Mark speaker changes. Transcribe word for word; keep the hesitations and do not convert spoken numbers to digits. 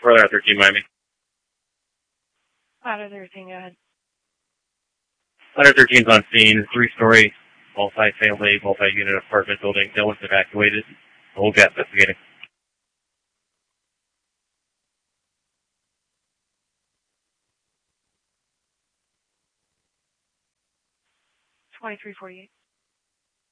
Speaker 1: Ladder thirteen, Miami.
Speaker 2: Ladder thirteen, go ahead.
Speaker 1: Ladder thirteen's on scene, three-story, multi-family, multi-unit apartment building. No one's evacuated. We'll get investigating.
Speaker 2: twenty-three forty-eight.